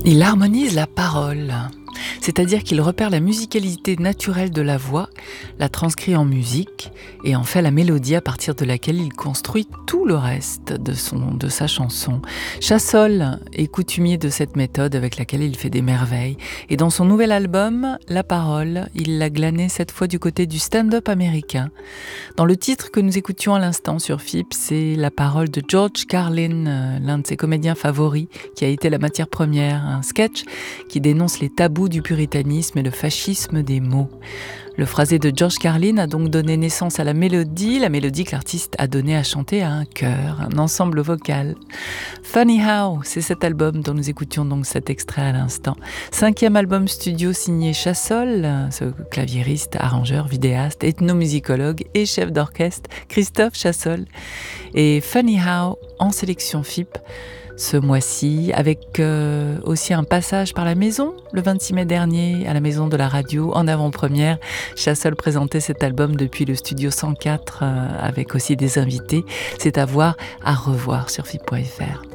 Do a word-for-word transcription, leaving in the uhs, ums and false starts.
Il harmonise la parole, c'est-à-dire qu'il repère la musicalité naturelle de la voix, la transcrit en musique et en fait la mélodie à partir de laquelle il construit tout le reste de, son, de sa chanson. Chassol est coutumier de cette méthode avec laquelle il fait des merveilles. Et dans son nouvel album, La Parole, il l'a glané cette fois du côté du stand-up américain. Dans le titre que nous écoutions à l'instant sur F I P, c'est la parole de George Carlin, l'un de ses comédiens favoris, qui a été la matière première, un sketch qui dénonce les tabous du puritanisme et le fascisme des mots. Le phrasé de George Carlin a donc donné naissance à la mélodie, la mélodie que l'artiste a donné à chanter à un chœur, un ensemble vocal. Funny How, c'est cet album dont nous écoutions donc cet extrait à l'instant. Cinquième album studio signé Chassol, ce claviériste, arrangeur, vidéaste, ethnomusicologue et chef d'orchestre, Christophe Chassol. Et Funny How en sélection F I P ce mois-ci, avec euh, aussi un passage par la maison, le vingt-six mai dernier, à la maison de la radio, en avant-première. Chassol présentait cet album depuis le studio cent quatre, euh, avec aussi des invités. C'est à voir, à revoir sur F I P point F R.